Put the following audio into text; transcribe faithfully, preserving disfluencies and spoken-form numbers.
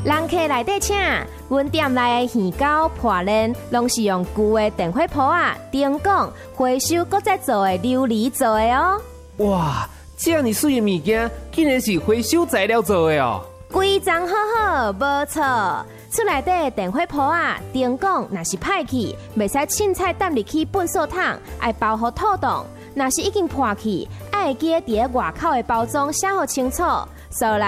人客来底请，阮店内的鱼糕、破链，拢是用旧的电火煲啊、灯管、回收搁再做的琉璃做的哦。 哇，这样水的物件，竟然是回收材料做的哦！ 规装好好，无错。厝内底的电火煲啊、灯管，若是歹去，袂使凊彩搭入去粪扫桶，爱包好透冻。若是已经破去，爱记伫咧外口的包装写好清楚。所以